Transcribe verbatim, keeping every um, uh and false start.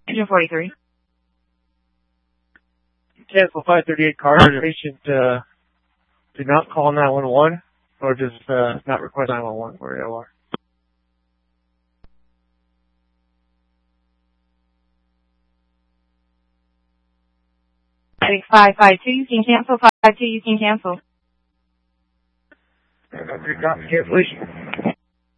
Engine forty-three. Cancel five thirty-eight Carter. Patient uh, did not call nine one one or just uh, not request nine one one for A O R. five five two, you can cancel. five five two, you can cancel. Cancellation.